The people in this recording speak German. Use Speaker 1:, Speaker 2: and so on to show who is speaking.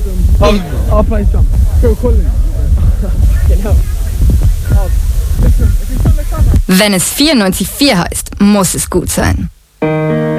Speaker 1: Half-Price Jump. Phil Collins. Genau.
Speaker 2: Wenn es 94,4 heißt, muss es gut sein.